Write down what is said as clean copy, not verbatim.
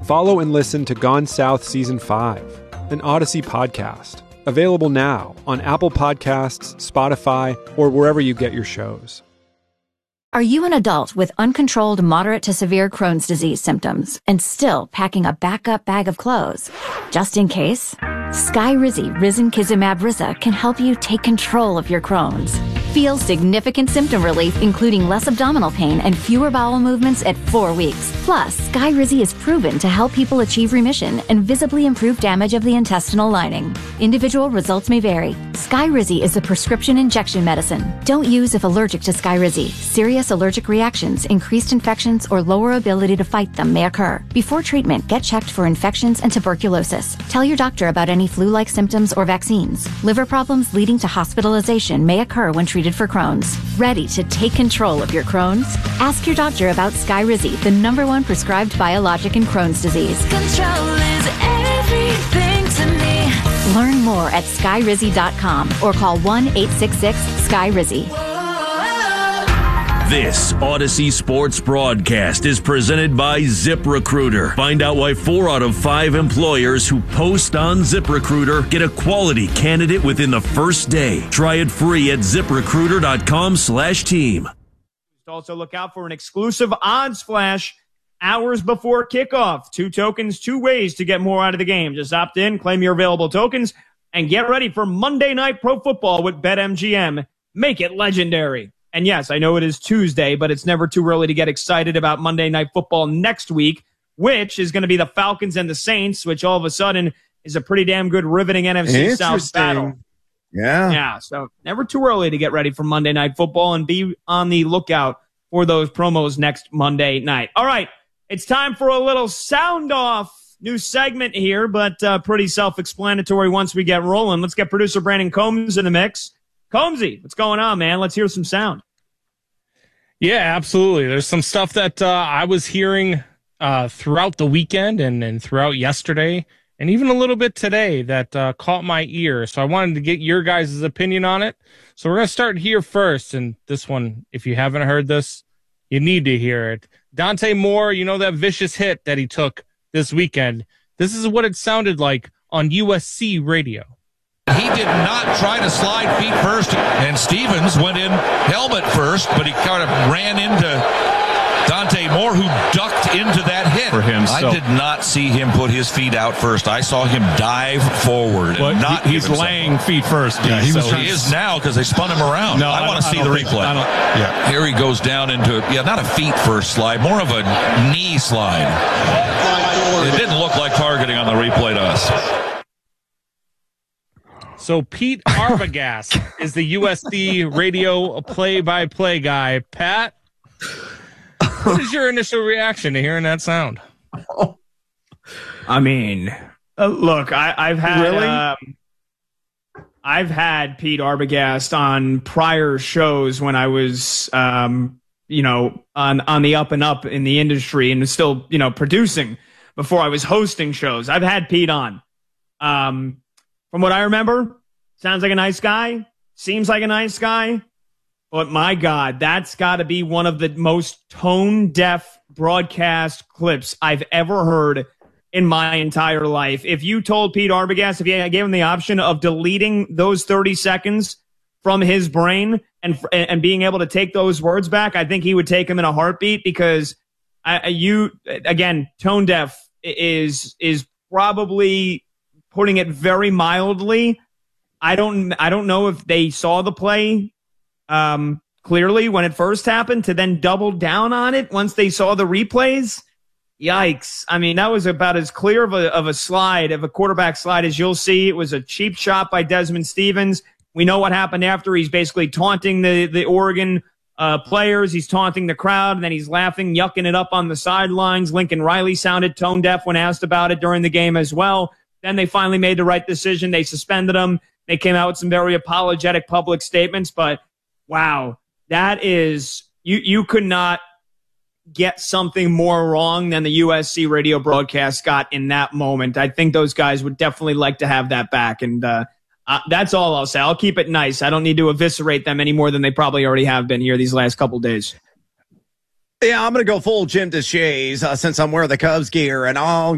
Follow and listen to Gone South Season 5, an Odyssey podcast. Available now on Apple Podcasts, Spotify, or wherever you get your shows. Are you an adult with uncontrolled moderate to severe Crohn's disease symptoms and still packing a backup bag of clothes? Just in case, Skyrizi Risankizumab Riza can help you take control of your Crohn's. Feel significant symptom relief, including less abdominal pain and fewer bowel movements at 4 weeks. Plus, Skyrizi is proven to help people achieve remission and visibly improve damage of the intestinal lining. Individual results may vary. Skyrizi is a prescription injection medicine. Don't use if allergic to Skyrizi. Serious allergic reactions, increased infections, or lower ability to fight them may occur. Before treatment, get checked for infections and tuberculosis. Tell your doctor about any flu-like symptoms or vaccines. Liver problems leading to hospitalization may occur when treated for Crohn's. Ready to take control of your Crohn's? Ask your doctor about Skyrizi, the #1 prescribed biologic in Crohn's disease. Control is everything to me. Learn more at skyrizi.com or call 1-866-SKYRIZI. This Odyssey Sports broadcast is presented by ZipRecruiter. Find out why 4 out of 5 employers who post on ZipRecruiter get a quality candidate within the first day. Try it free at ZipRecruiter.com/team. Also look out for an exclusive odds flash hours before kickoff. 2 tokens, 2 ways to get more out of the game. Just opt in, claim your available tokens, and get ready for Monday Night Pro Football with BetMGM. Make it legendary. And yes, I know it is Tuesday, but it's never too early to get excited about Monday Night Football next week, which is going to be the Falcons and the Saints, which all of a sudden is a pretty damn good riveting NFC South battle. Yeah, so never too early to get ready for Monday Night Football and be on the lookout for those promos next Monday night. All right, it's time for a little sound off. New segment here, but pretty self-explanatory once we get rolling. Let's get producer Brandon Combs in the mix. Combsy, what's going on, man? Let's hear some sound. Yeah, absolutely. There's some stuff that I was hearing throughout the weekend and throughout yesterday and even a little bit today that caught my ear. So I wanted to get your guys' opinion on it. So we're going to start here first. And this one, if you haven't heard this, you need to hear it. Dante Moore, you know that vicious hit that he took this weekend. This is what it sounded like on USC radio. He did not try to slide feet first, and Stevens went in helmet first, but he kind of ran into Dante Moore, who ducked into that hit. For him, I did not see him put his feet out first. I saw him dive forward. Well, and not he's laying feet first. Yeah, he is now because they spun him around. No, I want to see the replay. Here he goes down into, not a feet first slide, more of a knee slide. It didn't look like targeting on the replay to us. So Pete Arbogast is the USC radio play-by-play guy. Pat, what is your initial reaction to hearing that sound? I mean, look, I've had I've had Pete Arbogast on prior shows when I was on the up and up in the industry and still producing before I was hosting shows. I've had Pete on. From what I remember, sounds like a nice guy, seems like a nice guy, but my God, that's got to be one of the most tone-deaf broadcast clips I've ever heard in my entire life. If you told Pete Arbogast, if you gave him the option of deleting those 30 seconds from his brain and being able to take those words back, I think he would take them in a heartbeat because tone deaf is probably putting it very mildly. I don't know if they saw the play clearly when it first happened to then double down on it once they saw the replays. Yikes. I mean, that was about as clear of a quarterback slide as you'll see. It was a cheap shot by Desmond Stevens. We know what happened after. He's basically taunting the Oregon players. He's taunting the crowd, and then he's laughing, yucking it up on the sidelines. Lincoln Riley sounded tone deaf when asked about it during the game as well. Then they finally made the right decision. They suspended him. They came out with some very apologetic public statements, but wow, that is, you could not get something more wrong than the USC radio broadcast got in that moment. I think those guys would definitely like to have that back, and that's all I'll say. I'll keep it nice. I don't need to eviscerate them any more than they probably already have been here these last couple days. Yeah, I'm going to go full Jim DeShays since I'm wearing the Cubs gear, and I'll